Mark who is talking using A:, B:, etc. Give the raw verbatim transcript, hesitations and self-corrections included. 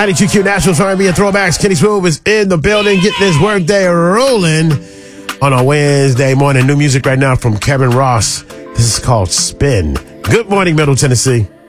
A: ninety-two Q Nationals R and B and Throwbacks. Kenny Smooth is in the building. Get this workday rolling on a Wednesday morning. New music right now from Kevin Ross. This is called Spin. Good morning, Middle Tennessee.